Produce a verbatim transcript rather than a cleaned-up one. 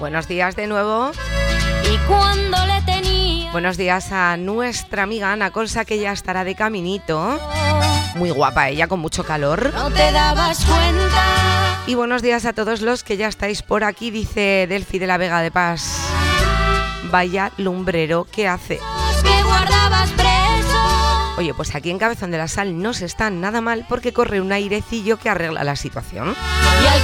Buenos días de nuevo. Y cuando le tenía... Buenos días a nuestra amiga Ana Colsa, que ya estará de caminito. Muy guapa ella, con mucho calor. No te dabas cuenta. Y buenos días a todos los que ya estáis por aquí, dice Delfi de la Vega de Paz. Vaya lumbrero que hace. Que guardabas preso. Oye, pues aquí en Cabezón de la Sal no se está nada mal porque corre un airecillo que arregla la situación. Y al